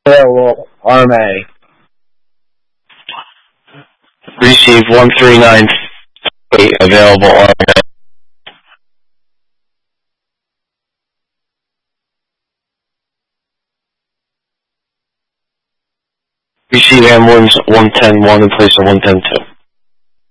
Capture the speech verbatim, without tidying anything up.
Available R M A. Receive one three nine eight. Available R M A. Receive ambulance one ten one in place of one ten two.